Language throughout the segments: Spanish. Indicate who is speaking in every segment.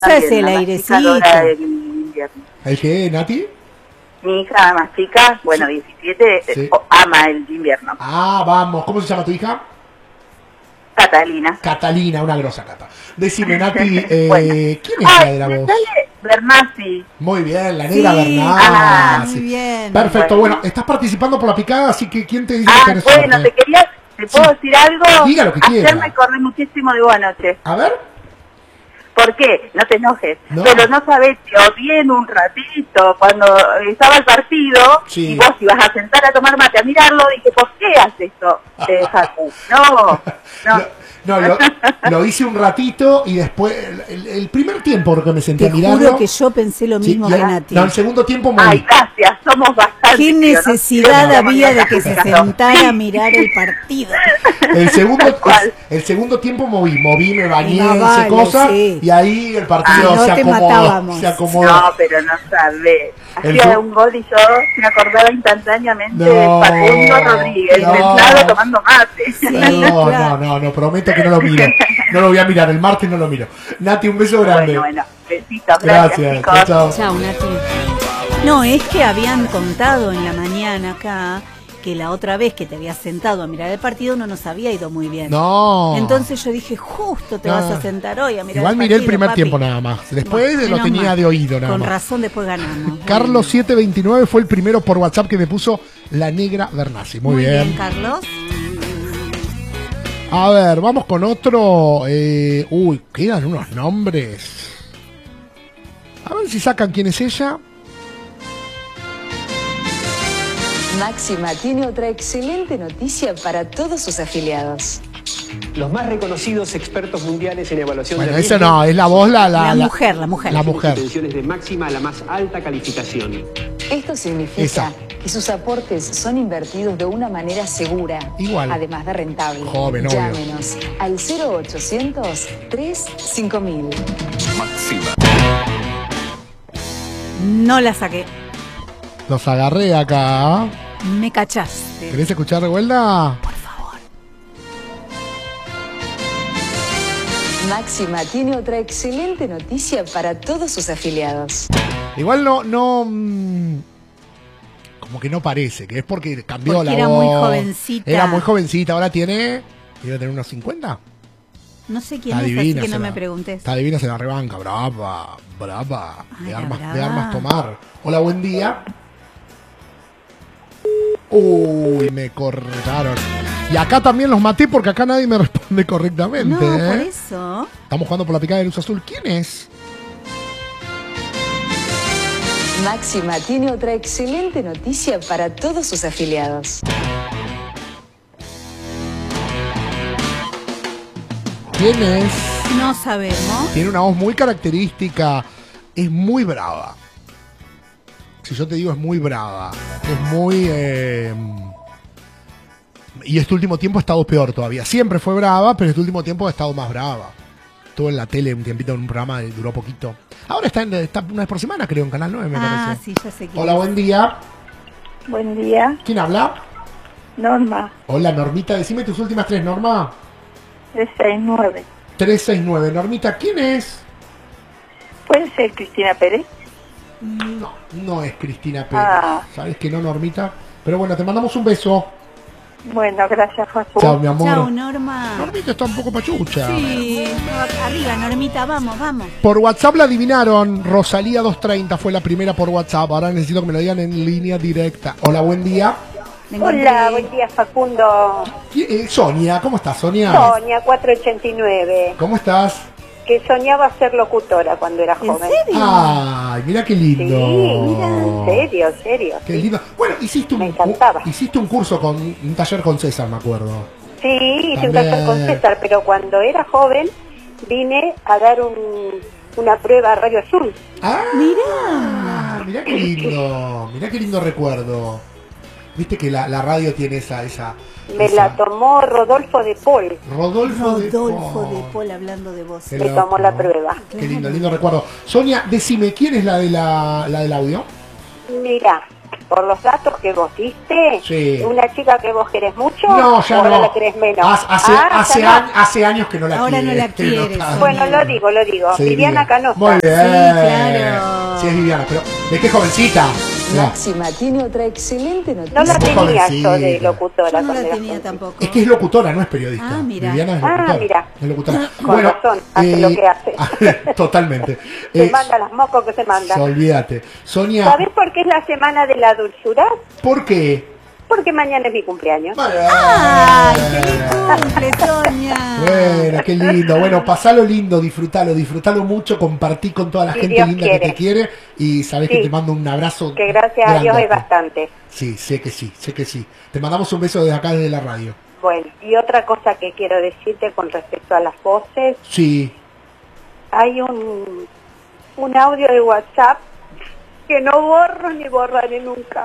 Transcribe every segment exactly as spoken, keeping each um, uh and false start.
Speaker 1: es el airecito.
Speaker 2: ¿El qué, Nati?
Speaker 3: Mi hija más chica, bueno, diecisiete,
Speaker 2: Sí.
Speaker 3: ama el invierno.
Speaker 2: Ah, vamos. ¿Cómo se llama tu hija?
Speaker 3: Catalina.
Speaker 2: Catalina, una grosa Cata. Decime, Nati, eh,
Speaker 3: Bueno.
Speaker 2: ¿quién es
Speaker 3: Ah,
Speaker 2: la de la
Speaker 3: me
Speaker 2: voz?
Speaker 3: sale Bernasi.
Speaker 2: Muy bien, la negra
Speaker 1: Sí.
Speaker 2: Bernasi.
Speaker 3: Ah,
Speaker 1: muy bien.
Speaker 2: Perfecto,
Speaker 3: Bueno.
Speaker 2: bueno, estás participando por la picada, así que ¿quién te dice que
Speaker 3: Ah,
Speaker 2: tenés
Speaker 3: bueno,
Speaker 2: suerte?
Speaker 3: te quería, ¿te puedo
Speaker 2: Sí.
Speaker 3: decir algo?
Speaker 2: Diga lo que
Speaker 3: Ayer
Speaker 2: quiera.
Speaker 3: me corrí muchísimo de vos anoche.
Speaker 2: A ver.
Speaker 3: ¿Por qué? No te enojes.
Speaker 2: No.
Speaker 3: Pero no sabés, te odié en un ratito cuando estaba el partido
Speaker 2: Sí.
Speaker 3: y vos ibas a sentar a tomar mate a mirarlo. Dije, ¿por qué haces esto, eh, Facu? No, no.
Speaker 2: No, no, lo, lo hice un ratito y después, el, el- el primer tiempo porque me senté
Speaker 1: Te
Speaker 2: a mirarlo.
Speaker 1: juro que yo pensé lo
Speaker 2: Sí,
Speaker 1: mismo
Speaker 2: y
Speaker 1: que
Speaker 2: el-
Speaker 1: Nati.
Speaker 2: No, el segundo tiempo
Speaker 3: Ay,
Speaker 2: moví.
Speaker 3: gracias, somos bastante.
Speaker 1: ¿Qué
Speaker 3: tío, ¿no?
Speaker 1: necesidad
Speaker 3: Queremos
Speaker 1: había de
Speaker 3: manejar
Speaker 1: que se
Speaker 3: este caso.
Speaker 1: sentara a mirar el partido?
Speaker 2: El segundo, el,
Speaker 3: ¿Cuál?
Speaker 2: el segundo tiempo moví, moví, me bañé,
Speaker 1: Ah,
Speaker 2: hice
Speaker 1: vale,
Speaker 2: cosas
Speaker 1: sí.
Speaker 2: y ahí el partido
Speaker 1: Ah, no
Speaker 2: se
Speaker 1: te
Speaker 2: acomodó.
Speaker 1: matábamos.
Speaker 2: Se acomodó.
Speaker 3: No, pero no sabés.
Speaker 2: El
Speaker 3: Hacía
Speaker 2: fu-
Speaker 3: un gol y yo me acordaba instantáneamente
Speaker 2: No,
Speaker 3: de Facundo Rodríguez,
Speaker 2: no.
Speaker 3: sentado tomando mate.
Speaker 1: Sí,
Speaker 2: No,
Speaker 1: claro.
Speaker 2: no, no, no, prometo que no lo miro. No lo voy a mirar, el martes no lo miro. Nati, un beso grande.
Speaker 3: Bueno, bueno, besitos, gracias,
Speaker 2: Gracias,
Speaker 3: chicos.
Speaker 2: chao, chao.
Speaker 1: Chao, Nati. No, es que habían contado en la mañana acá que la otra vez que te habías sentado a mirar el partido no nos había ido muy bien.
Speaker 2: No.
Speaker 1: Entonces yo dije, justo te
Speaker 2: No.
Speaker 1: vas a sentar hoy a mirar
Speaker 2: Igual
Speaker 1: el
Speaker 2: miré el
Speaker 1: partido,
Speaker 2: primer
Speaker 1: papi.
Speaker 2: tiempo nada más. Después
Speaker 1: Bueno,
Speaker 2: lo
Speaker 1: menos
Speaker 2: tenía
Speaker 1: mal.
Speaker 2: de oído nada
Speaker 1: Con
Speaker 2: más.
Speaker 1: razón después ganamos.
Speaker 2: Carlos siete veintinueve fue el primero por WhatsApp que me puso la negra Bernasi. Muy,
Speaker 1: Muy
Speaker 2: bien.
Speaker 1: bien, Carlos.
Speaker 2: A ver, vamos con otro. eh, uy, quedan unos nombres. A ver si sacan quién es ella.
Speaker 4: Máxima tiene otra excelente noticia para todos sus afiliados.
Speaker 5: Los más reconocidos expertos mundiales en evaluación
Speaker 2: Bueno,
Speaker 5: de
Speaker 2: esa
Speaker 5: riesgo
Speaker 2: no, es la voz, la, la,
Speaker 1: La,
Speaker 2: la-
Speaker 1: mujer, la mujer.
Speaker 2: La
Speaker 5: hacen
Speaker 2: mujer.
Speaker 5: intenciones de Máxima a la más alta calificación.
Speaker 4: Esto significa
Speaker 2: Esa.
Speaker 4: que sus aportes son invertidos de una manera segura,
Speaker 2: Igual.
Speaker 4: además de rentable.
Speaker 2: Joven, obvio.
Speaker 4: Llámenos al cero ochocientos, tres cinco mil.
Speaker 1: No la saqué.
Speaker 2: Los agarré acá.
Speaker 1: Me cachaste.
Speaker 2: ¿Querés escuchar de vuelta?
Speaker 1: Por favor.
Speaker 4: Máxima tiene otra excelente noticia para todos sus afiliados.
Speaker 2: Igual no, no. mm, Como que no parece, que es porque cambió
Speaker 1: Porque
Speaker 2: la
Speaker 1: era
Speaker 2: voz.
Speaker 1: muy jovencita.
Speaker 2: Era muy jovencita, ahora tiene. Debe tener unos cincuenta.
Speaker 1: No sé quién
Speaker 2: Está
Speaker 1: es,
Speaker 2: divina.
Speaker 1: así que
Speaker 2: se
Speaker 1: no
Speaker 2: la-
Speaker 1: me preguntes.
Speaker 2: Está divina, se la rebanca. Brava, brava.
Speaker 1: Ay,
Speaker 2: de,
Speaker 1: la
Speaker 2: armas,
Speaker 1: brava.
Speaker 2: de armas tomar. Hola, buen día. Uy, me cortaron. Y acá también los maté porque acá nadie me responde correctamente.
Speaker 1: No, por
Speaker 2: ¿eh?
Speaker 1: eso.
Speaker 2: Estamos jugando por la picada de luz azul. ¿Quién es?
Speaker 4: Máxima tiene otra excelente noticia para todos sus afiliados.
Speaker 2: ¿Quién es?
Speaker 1: No sabemos.
Speaker 2: Tiene una voz muy característica. Es muy brava. Si yo te digo es muy brava. Es muy... eh, Y este último tiempo ha estado peor todavía. Siempre fue brava, pero este último tiempo ha estado más brava. Estuvo en la tele un tiempito en un programa que duró poquito. Ahora está, en, está una vez por semana, creo, en Canal nueve, me
Speaker 1: Ah,
Speaker 2: parece.
Speaker 1: sí, ya sé quién
Speaker 2: Hola,
Speaker 1: es.
Speaker 2: buen día.
Speaker 3: Buen día,
Speaker 2: ¿Quién habla?
Speaker 3: Norma,
Speaker 2: Hola, Normita. Decime tus últimas tres, Norma.
Speaker 3: trescientos sesenta y nueve.
Speaker 2: trescientos sesenta y nueve. Normita, ¿quién es?
Speaker 3: ¿Puede ser Cristina Pérez?
Speaker 2: No, no es Cristina Pérez.
Speaker 3: Ah.
Speaker 2: ¿Sabes que no, Normita? Pero bueno, te mandamos un beso.
Speaker 3: Bueno, gracias, Facu.
Speaker 2: Chao, mi amor.
Speaker 1: Chao, Norma.
Speaker 2: Normita está un poco pachucha.
Speaker 1: Sí, arriba, Normita, vamos, vamos.
Speaker 2: Por WhatsApp la adivinaron. Rosalía doscientos treinta fue la primera por WhatsApp. Ahora necesito que me lo digan en línea directa. Hola, buen día.
Speaker 1: Me
Speaker 6: Hola,
Speaker 1: encontré-
Speaker 6: buen día Facundo.
Speaker 2: ¿Qui- eh, Sonia, ¿cómo estás, Sonia?
Speaker 6: Sonia, cuatrocientos ochenta y nueve,
Speaker 2: ¿Cómo estás?
Speaker 6: que soñaba ser locutora cuando era
Speaker 1: ¿En
Speaker 6: joven.
Speaker 1: serio?
Speaker 2: Ay, mira qué lindo.
Speaker 6: Sí, mira, serio, serio.
Speaker 2: Qué lindo. Bueno, hiciste un,
Speaker 6: Me encantaba.
Speaker 2: un- hiciste un curso con un taller con César, me acuerdo.
Speaker 6: Sí, hice un
Speaker 2: También.
Speaker 6: taller con César, pero cuando era joven vine a dar un, una prueba a Radio Azul.
Speaker 2: Ah,
Speaker 1: Mirá.
Speaker 2: mirá qué lindo. Mirá qué lindo recuerdo. Viste que la, la radio tiene esa, esa.
Speaker 6: Me
Speaker 2: esa-
Speaker 6: la tomó Rodolfo de Paul,
Speaker 2: Rodolfo,
Speaker 1: Rodolfo
Speaker 2: de
Speaker 1: de
Speaker 2: Paul.
Speaker 1: Paul hablando de vos.
Speaker 2: Qué
Speaker 6: me
Speaker 2: loco.
Speaker 6: tomó la prueba.
Speaker 2: Qué lindo, lindo recuerdo. Sonia, decime, ¿quién es la de la, la del audio?
Speaker 6: Mira, por los datos que vos diste,
Speaker 2: Sí.
Speaker 6: una chica que vos querés mucho,
Speaker 2: No, ya
Speaker 6: ahora
Speaker 2: no.
Speaker 6: la querés menos.
Speaker 2: Hace, hace,
Speaker 6: Ah,
Speaker 2: hace,
Speaker 6: ya
Speaker 2: a-
Speaker 6: no.
Speaker 2: hace años que no la
Speaker 1: Ahora
Speaker 2: quiere.
Speaker 1: no la
Speaker 2: este,
Speaker 1: quiere,
Speaker 2: está-
Speaker 1: sí.
Speaker 6: Bueno, lo digo, lo digo.
Speaker 2: Sí,
Speaker 6: Viviana
Speaker 2: Viviana.
Speaker 6: Canosa.
Speaker 2: Muy bien.
Speaker 1: Sí, claro.
Speaker 2: Sí, es Viviana, pero ¿de qué jovencita? Mirá.
Speaker 4: Máxima tiene otra excelente
Speaker 6: No
Speaker 4: noticia.
Speaker 6: la
Speaker 2: Muy
Speaker 6: tenía yo
Speaker 2: jovencita.
Speaker 6: de locutora.
Speaker 1: Yo no
Speaker 6: cuando
Speaker 1: la
Speaker 6: era
Speaker 1: tenía
Speaker 6: joven.
Speaker 1: tampoco.
Speaker 2: Es que es locutora, no es periodista.
Speaker 1: Ah, mira.
Speaker 2: Viviana es
Speaker 6: Ah,
Speaker 2: locutora.
Speaker 6: mira.
Speaker 2: Es locutora.
Speaker 6: Con razón, hace lo que hace.
Speaker 2: Totalmente.
Speaker 6: Se
Speaker 2: Eh,
Speaker 6: manda las mocos que se manda.
Speaker 2: Olvídate. Sonia,
Speaker 6: ¿Sabés por qué es la semana de la dulzura?
Speaker 2: ¿por qué?
Speaker 6: Porque mañana es mi cumpleaños.
Speaker 1: ¡Ay, feliz cumple, Sonia!
Speaker 2: Bueno, qué lindo. Bueno, pasalo lindo, disfrutalo, disfrutalo mucho, compartí con toda la
Speaker 6: Si
Speaker 2: gente
Speaker 6: Dios
Speaker 2: linda
Speaker 6: quiere.
Speaker 2: que te quiere y sabés
Speaker 6: Sí.
Speaker 2: que te mando un abrazo.
Speaker 6: Que gracias a Dios
Speaker 2: grandote.
Speaker 6: es bastante.
Speaker 2: Sí, sé que sí, sé que sí. Te mandamos un beso desde acá, desde la radio.
Speaker 6: Bueno, y otra cosa que quiero decirte con respecto a las voces,
Speaker 2: Sí,
Speaker 6: hay un, un audio de WhatsApp que no borro ni borraré nunca.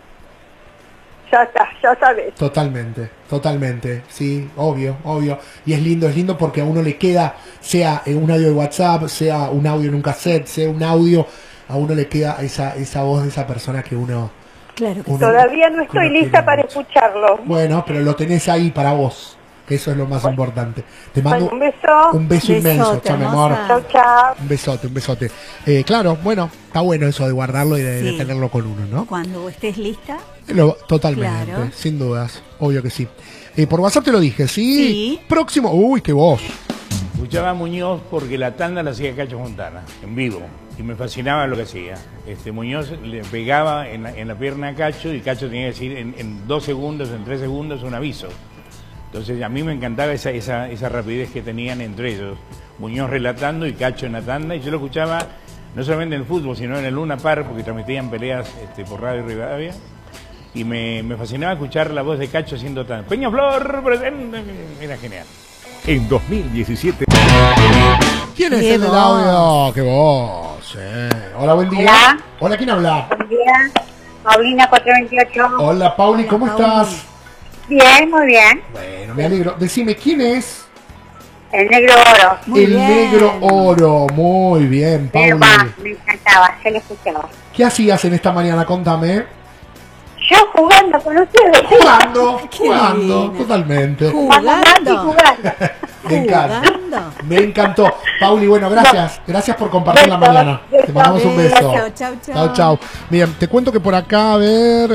Speaker 6: Ya está, ya sabes.
Speaker 2: totalmente, totalmente, sí, obvio, obvio. Y es lindo, es lindo porque a uno le queda, sea en un audio de WhatsApp, sea un audio en un cassette, sea un audio, a uno le queda esa, esa voz de esa persona que uno...
Speaker 1: Claro que
Speaker 2: uno-
Speaker 6: Todavía no
Speaker 2: que
Speaker 6: estoy
Speaker 2: uno
Speaker 6: lista
Speaker 2: quiere
Speaker 6: para
Speaker 2: mucho.
Speaker 6: escucharlo.
Speaker 2: Bueno, pero lo tenés ahí para vos, que eso es lo más importante. Te mando
Speaker 6: Bueno, un beso.
Speaker 2: un beso
Speaker 1: Besote,
Speaker 2: inmenso, chao, mi amor.
Speaker 1: hermosa.
Speaker 6: Chao, chao.
Speaker 2: Un besote, un besote. Eh, claro, bueno, está bueno eso de guardarlo y de, de
Speaker 1: Sí.
Speaker 2: tenerlo con uno, ¿no?
Speaker 1: Cuando estés lista.
Speaker 2: Lo- totalmente,
Speaker 1: Claro.
Speaker 2: sin dudas, obvio que sí. Eh, por WhatsApp te lo dije, ¿sí?
Speaker 1: Sí.
Speaker 2: Próximo, uy, qué voz.
Speaker 7: Escuchaba a Muñoz porque la tanda la hacía Cacho Fontana, en vivo, y me fascinaba lo que hacía. Este, Muñoz le pegaba en la, en la pierna a Cacho y Cacho tenía que decir en, en dos segundos, en tres segundos, un aviso. Entonces a mí me encantaba esa, esa, esa rapidez que tenían entre ellos. Muñoz relatando y Cacho en la tanda, y yo lo escuchaba no solamente en el fútbol, sino en el Luna Park, porque transmitían peleas este, por Radio Rivadavia. Y me, me fascinaba escuchar la voz de Cacho haciendo tan... Peñaflor, presente. Era genial.
Speaker 8: En dos mil diecisiete.
Speaker 2: ¿Quién es
Speaker 1: Qué
Speaker 2: el del
Speaker 1: voz.
Speaker 2: audio? ¡Qué voz! eh. Hola, buen día.
Speaker 3: Hola.
Speaker 2: Hola, ¿quién habla?
Speaker 3: Buen día, Paulina cuatrocientos veintiocho.
Speaker 2: Hola, Pauli, ¿cómo
Speaker 1: Hola, Pauli.
Speaker 2: estás?
Speaker 3: Bien, muy bien.
Speaker 2: Bueno, me alegro. Decime, ¿quién es?
Speaker 3: El negro oro.
Speaker 1: Muy
Speaker 2: el
Speaker 1: bien.
Speaker 2: negro oro. Muy bien,
Speaker 3: Pero
Speaker 2: Pauli.
Speaker 3: va, me encantaba, yo lo escuchaba.
Speaker 2: ¿Qué hacías en esta mañana? Contame.
Speaker 3: Yo jugando con ustedes.
Speaker 2: Jugando,
Speaker 1: Qué
Speaker 2: jugando,
Speaker 1: lindo.
Speaker 2: totalmente.
Speaker 3: Jugando.
Speaker 1: Jugando.
Speaker 3: jugando.
Speaker 2: Me encanta.
Speaker 1: Jugando.
Speaker 2: Me encantó. Pauli, bueno, gracias. Gracias por compartir la
Speaker 3: Besos,
Speaker 2: mañana.
Speaker 3: besos.
Speaker 2: Te mandamos un beso.
Speaker 1: Beso, chau, chau.
Speaker 2: Chau, chau. Bien, te cuento que por acá, a ver,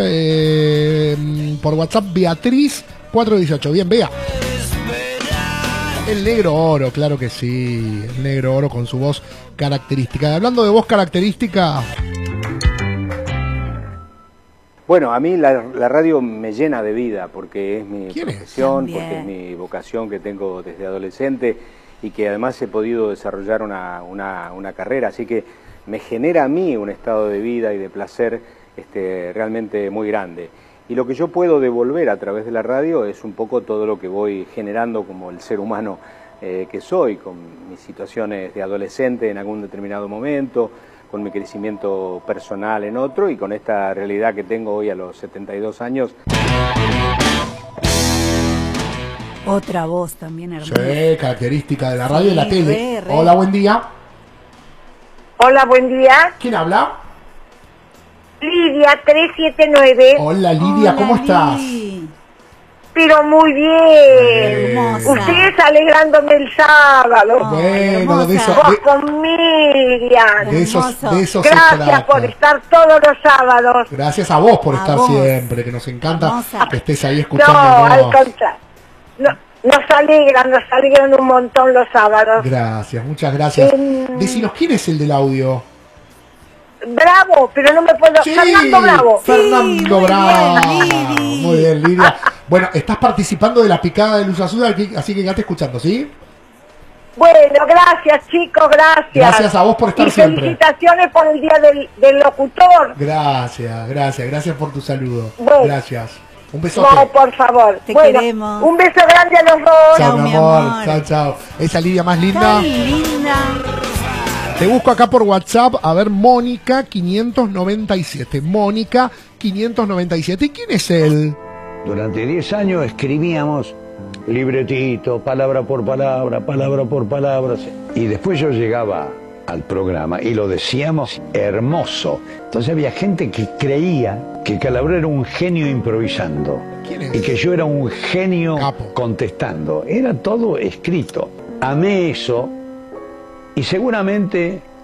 Speaker 2: eh, por WhatsApp, Beatriz cuatrocientos dieciocho. Bien, vea. El negro oro, claro que sí. El negro oro con su voz característica. Y hablando de voz característica,
Speaker 9: Bueno, a mí la, la radio me llena de vida porque es mi
Speaker 2: ¿Quién es?
Speaker 9: profesión,
Speaker 1: También.
Speaker 9: porque es mi vocación que tengo desde adolescente y que además he podido desarrollar una, una, una carrera, así que me genera a mí un estado de vida y de placer este, realmente muy grande. Y lo que yo puedo devolver a través de la radio es un poco todo lo que voy generando como el ser humano eh, que soy, con mis situaciones de adolescente en algún determinado momento, con mi crecimiento personal en otro y con esta realidad que tengo hoy a los setenta y dos años.
Speaker 1: Otra voz también hermosa.
Speaker 2: sí, característica de la radio y de la
Speaker 1: Sí,
Speaker 2: tele.
Speaker 1: re, re.
Speaker 2: Hola, buen día.
Speaker 3: Hola, buen día.
Speaker 2: ¿Quién habla?
Speaker 3: Lidia trescientos setenta y nueve.
Speaker 2: Hola, Lidia,
Speaker 1: Hola,
Speaker 2: ¿cómo estás?
Speaker 1: Lili.
Speaker 3: Pero muy bien.
Speaker 1: Hermosa.
Speaker 3: Ustedes alegrándome el sábado.
Speaker 1: Oh,
Speaker 2: Bueno, de eso,
Speaker 1: hermosa.
Speaker 3: Vos
Speaker 2: de,
Speaker 3: con Miriam.
Speaker 2: de eso,
Speaker 1: Hermoso.
Speaker 2: de eso se
Speaker 3: Gracias
Speaker 2: trata.
Speaker 3: por estar todos los sábados.
Speaker 2: Gracias a vos por
Speaker 1: A
Speaker 2: estar
Speaker 1: vos.
Speaker 2: siempre, que nos encanta
Speaker 1: Hermosa.
Speaker 2: que estés ahí
Speaker 3: No,
Speaker 2: escuchándonos.
Speaker 3: al contrario. No, nos alegran, nos alegran un montón los sábados.
Speaker 2: Gracias, muchas gracias.
Speaker 3: Em,
Speaker 2: Decinos, ¿quién es el del audio?
Speaker 3: Bravo, pero no me puedo...
Speaker 2: Sí,
Speaker 3: Fernando Bravo.
Speaker 2: Fernando
Speaker 1: muy
Speaker 2: Bravo.
Speaker 1: bien, Lili.
Speaker 2: Muy bien, Lidia. Bueno, estás participando de la picada de Luz Azul, aquí- así que quédate escuchando, ¿sí?
Speaker 3: Bueno, gracias chicos, gracias.
Speaker 2: Gracias a vos por estar
Speaker 3: y
Speaker 2: siempre.
Speaker 3: felicitaciones por el Día del, del Locutor.
Speaker 2: Gracias, gracias, gracias por tu saludo.
Speaker 3: Bueno.
Speaker 2: Gracias. Un besote.
Speaker 3: No, por favor.
Speaker 1: Te
Speaker 3: bueno,
Speaker 1: queremos.
Speaker 3: un beso grande a los dos.
Speaker 2: Chao,
Speaker 1: Chao,
Speaker 2: mi
Speaker 1: mi
Speaker 2: amor.
Speaker 1: amor.
Speaker 2: Chao, chao. Esa Lidia más linda.
Speaker 1: Tan linda.
Speaker 2: Te busco acá por WhatsApp, a ver, Mónica quinientos noventa y siete. Mónica quinientos noventa y siete. ¿Y quién es él?
Speaker 10: Durante diez años escribíamos libretito, palabra por palabra, palabra por palabra. Y después yo llegaba al programa y lo decíamos hermoso. Entonces había gente que creía que Calabró era un genio improvisando.
Speaker 2: ¿Quién es?
Speaker 10: Y que yo era un genio
Speaker 2: Capo.
Speaker 10: contestando. Era todo escrito. Amé eso y seguramente